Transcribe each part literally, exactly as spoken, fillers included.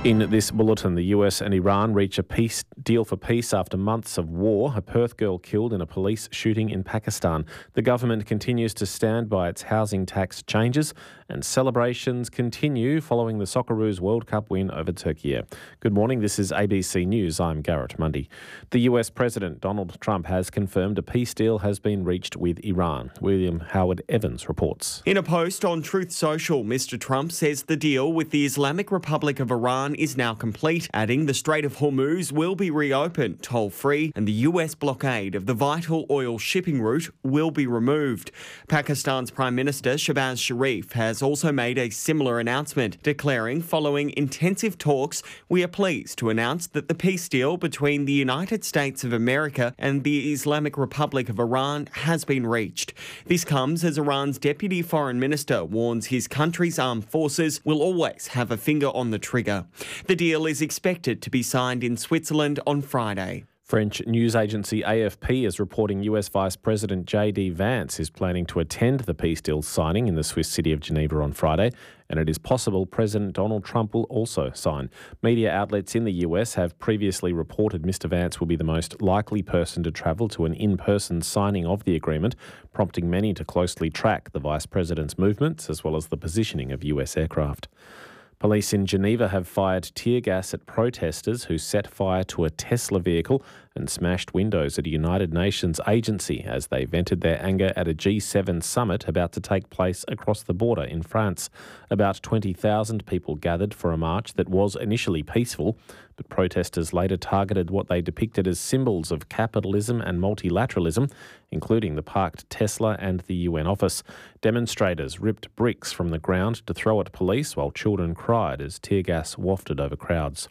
In this bulletin, the U S and Iran reach a peace deal for peace after months of war. A Perth girl killed in a police shooting in Pakistan. The government continues to stand by its housing tax changes, and celebrations continue following the Socceroos World Cup win over Turkey. Good morning, this is A B C News. I'm Garrett Mundy. The U S President Donald Trump has confirmed a peace deal has been reached with Iran. William Howard Evans reports. In a post on Truth Social, Mister Trump says the deal with the Islamic Republic of Iran is now complete, adding the Strait of Hormuz will be reopened toll-free and the U S blockade of the vital oil shipping route will be removed. Pakistan's Prime Minister Shehbaz Sharif has also made a similar announcement, declaring following intensive talks, we are pleased to announce that the peace deal between the United States of America and the Islamic Republic of Iran has been reached. This comes as Iran's Deputy Foreign Minister warns his country's armed forces will always have a finger on the trigger. The deal is expected to be signed in Switzerland on Friday. French news agency A F P is reporting U S Vice President J D Vance is planning to attend the peace deal signing in the Swiss city of Geneva on Friday, and it is possible President Donald Trump will also sign. Media outlets in the U S have previously reported Mister Vance will be the most likely person to travel to an in-person signing of the agreement, prompting many to closely track the Vice President's movements as well as the positioning of U S aircraft. Police in Geneva have fired tear gas at protesters who set fire to a Tesla vehicle and smashed windows at a United Nations agency as they vented their anger at a G seven summit about to take place across the border in France. About twenty thousand people gathered for a march that was initially peaceful, but protesters later targeted what they depicted as symbols of capitalism and multilateralism, including the parked Tesla and the U N office. Demonstrators ripped bricks from the ground to throw at police while children cried as tear gas wafted over crowds.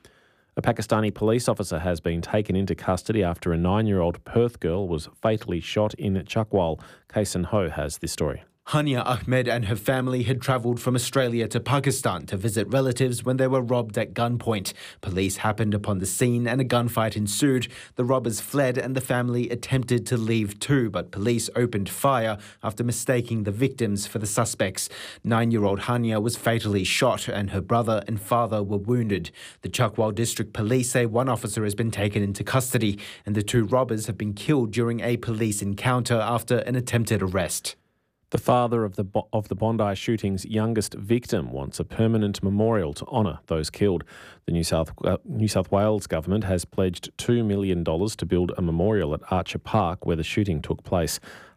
A Pakistani police officer has been taken into custody after a nine-year-old Perth girl was fatally shot in Chakwal. Kason Ho has this story. Hania Ahmed and her family had travelled from Australia to Pakistan to visit relatives when they were robbed at gunpoint. Police happened upon the scene and a gunfight ensued. The robbers fled and the family attempted to leave too, but police opened fire after mistaking the victims for the suspects. Nine-year-old Hania was fatally shot and her brother and father were wounded. The Chakwal District Police say one officer has been taken into custody and the two robbers have been killed during a police encounter after an attempted arrest. The father of the of the Bondi shooting's youngest victim wants a permanent memorial to honour those killed. The New South uh, New South Wales government has pledged two million dollars to build a memorial at Archer Park where the shooting took place.